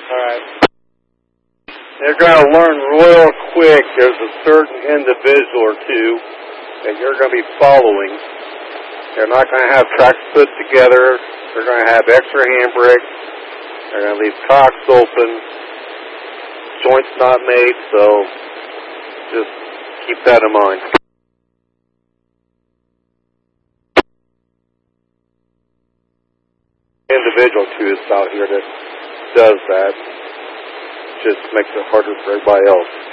Alright. You're going to learn real quick there's a certain individual or two that you're going to be following. They're not going to have tracks put together. They're going to have extra handbrakes. They're going to leave cocks open. Joints not made, so just keep that in mind. Individual too is out here that does that. Just makes it harder for everybody else.